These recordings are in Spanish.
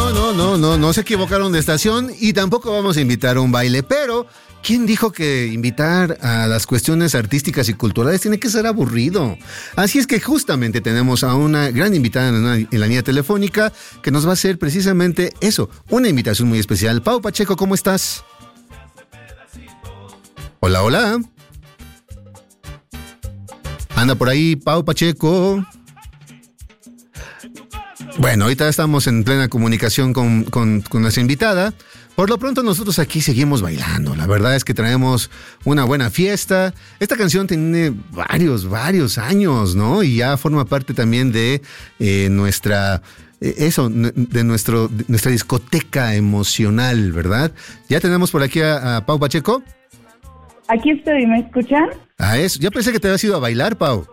No se equivocaron de estación y tampoco vamos a invitar a un baile, pero ¿quién dijo que invitar a las cuestiones artísticas y culturales tiene que ser aburrido? Así es que justamente tenemos a una gran invitada en la línea telefónica que nos va a hacer precisamente eso, una invitación muy especial. Pau Pacheco, ¿cómo estás? Hola, hola. Anda por ahí, Pau Pacheco. Bueno, ahorita estamos en plena comunicación con nuestra invitada. Por lo pronto nosotros aquí seguimos bailando. La verdad es que traemos una buena fiesta. Esta canción tiene varios años, ¿no? Y ya forma parte también de nuestra discoteca emocional, ¿verdad? Ya tenemos por aquí a Pau Pacheco. Aquí estoy, ¿me escuchan? Eso. Yo pensé que te habías ido a bailar, Pau.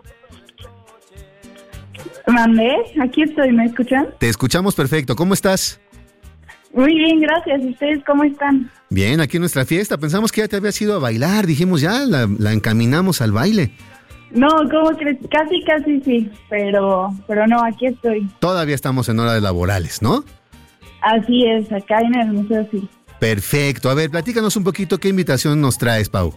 Mandé, aquí estoy, ¿me escuchan? Te escuchamos perfecto. ¿Cómo estás? Muy bien, gracias. ¿Ustedes cómo están? Bien, aquí en nuestra fiesta. Pensamos que ya te habías ido a bailar. Dijimos, ya la encaminamos al baile. No, ¿cómo crees? Casi sí, pero no, aquí estoy. Todavía estamos en horas laborales, ¿no? Así es, acá en el museo sí. Perfecto. A ver, platícanos un poquito qué invitación nos traes, Pau.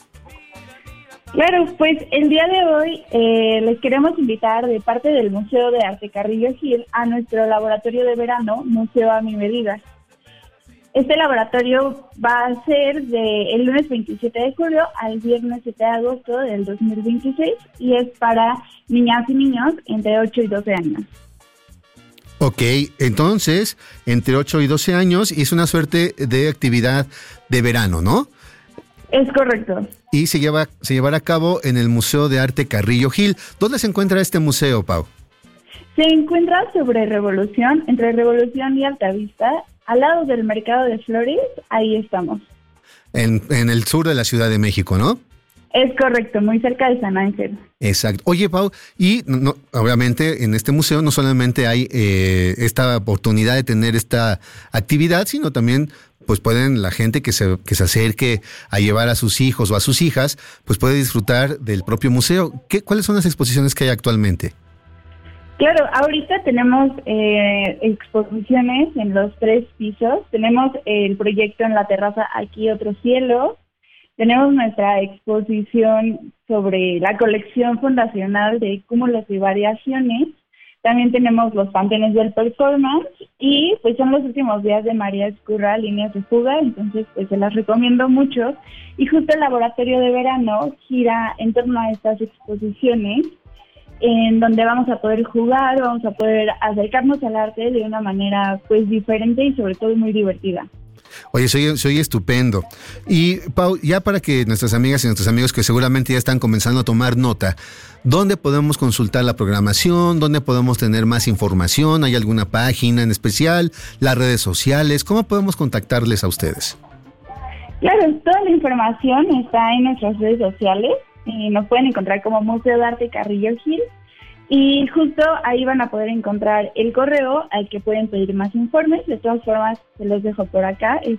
Claro, pues el día de hoy les queremos invitar de parte del Museo de Arte Carrillo Gil a nuestro laboratorio de verano, Museo a mi medida. Este laboratorio va a ser del lunes 27 de julio al viernes 7 de agosto del 2026 y es para niñas y niños entre 8 y 12 años. Ok, entonces, entre 8 y 12 años, y es una suerte de actividad de verano, ¿no? Es correcto. Y se llevará a cabo en el Museo de Arte Carrillo Gil. ¿Dónde se encuentra este museo, Pau? Se encuentra sobre Revolución, entre Revolución y Altavista, al lado del Mercado de Flores, ahí estamos. En el sur de la Ciudad de México, ¿no? Es correcto, muy cerca de San Ángel. Exacto. Oye, Pau, y obviamente en este museo no solamente hay esta oportunidad de tener esta actividad, sino también pues pueden la gente que se acerque a llevar a sus hijos o a sus hijas, pues puede disfrutar del propio museo. ¿Cuáles son las exposiciones que hay actualmente? Claro, ahorita tenemos exposiciones en los 3 pisos. Tenemos el proyecto en la terraza Aquí Otro Cielo. Tenemos nuestra exposición sobre la colección fundacional de cúmulos y variaciones. También tenemos los panteones del performance y pues son los últimos días de María Escurra, líneas de fuga, entonces pues se las recomiendo mucho. Y justo el laboratorio de verano gira en torno a estas exposiciones en donde vamos a poder jugar, vamos a poder acercarnos al arte de una manera pues diferente y sobre todo muy divertida. Oye, soy estupendo. Y Pau, ya para que nuestras amigas y nuestros amigos que seguramente ya están comenzando a tomar nota, ¿dónde podemos consultar la programación? ¿Dónde podemos tener más información? ¿Hay alguna página en especial? ¿Las redes sociales? ¿Cómo podemos contactarles a ustedes? Claro, toda la información está en nuestras redes sociales. Nos pueden encontrar como Museo de Arte Carrillo Gil. Y justo ahí van a poder encontrar el correo al que pueden pedir más informes. De todas formas, se los dejo por acá. Es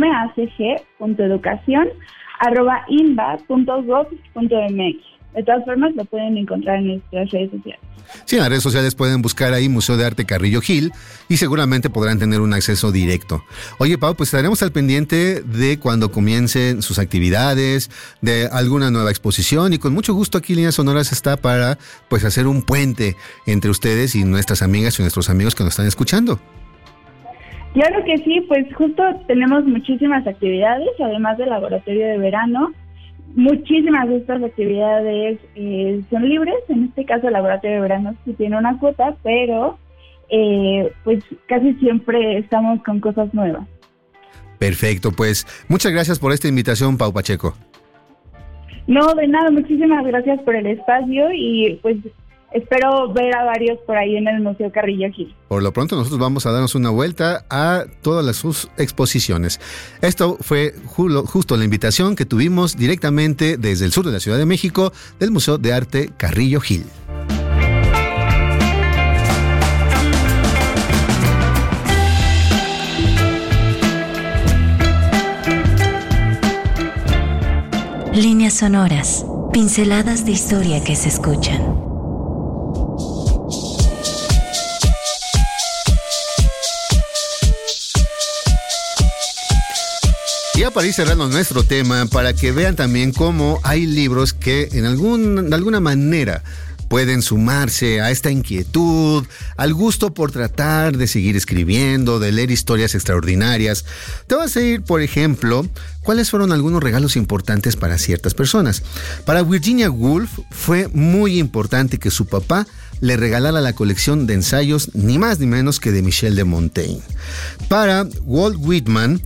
macg.educacion@inba.gov.mx. De todas formas, lo pueden encontrar en nuestras redes sociales. Sí, en las redes sociales pueden buscar ahí Museo de Arte Carrillo Gil y seguramente podrán tener un acceso directo. Oye, Pau, pues estaremos al pendiente de cuando comiencen sus actividades, de alguna nueva exposición y con mucho gusto aquí Líneas Sonoras está para pues hacer un puente entre ustedes y nuestras amigas y nuestros amigos que nos están escuchando. Claro que sí, pues justo tenemos muchísimas actividades, además del laboratorio de verano. Muchísimas de estas actividades son libres. En este caso el laboratorio de verano sí tiene una cuota, pero pues casi siempre estamos con cosas nuevas. Perfecto, pues muchas gracias por esta invitación, Pau Pacheco. No, de nada, muchísimas gracias por el espacio y pues espero ver a varios por ahí en el Museo Carrillo Gil. Por lo pronto nosotros vamos a darnos una vuelta a todas sus exposiciones. Esto fue justo la invitación que tuvimos directamente desde el sur de la Ciudad de México del Museo de Arte Carrillo Gil. Líneas sonoras, pinceladas de historia que se escuchan. Ya para ir cerrando nuestro tema, para que vean también cómo hay libros que de alguna manera pueden sumarse a esta inquietud, al gusto por tratar de seguir escribiendo, de leer historias extraordinarias. Te vas a ir, por ejemplo, cuáles fueron algunos regalos importantes para ciertas personas. Para Virginia Woolf fue muy importante que su papá le regalara la colección de ensayos, ni más ni menos que de Michel de Montaigne. Para Walt Whitman,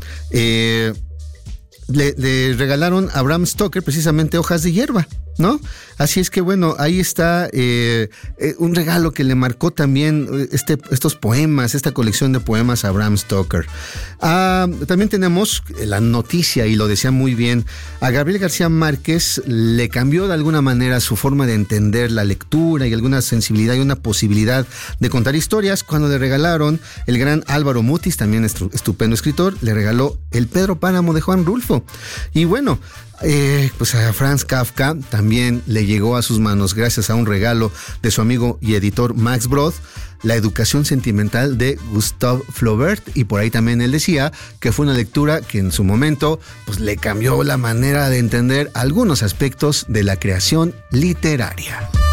le regalaron a Bram Stoker precisamente Hojas de hierba, ¿no? Así es que bueno, ahí está un regalo que le marcó también estos poemas, esta colección de poemas a Bram Stoker. También tenemos la noticia, y lo decía muy bien, a Gabriel García Márquez le cambió de alguna manera su forma de entender la lectura y alguna sensibilidad y una posibilidad de contar historias cuando le regalaron el gran Álvaro Mutis, también estupendo escritor, le regaló el Pedro Páramo de Juan Rulfo. Y bueno, pues a Franz Kafka también le llegó a sus manos, gracias a un regalo de su amigo y editor Max Brod, La educación sentimental de Gustave Flaubert, y por ahí también él decía que fue una lectura que en su momento pues le cambió la manera de entender algunos aspectos de la creación literaria.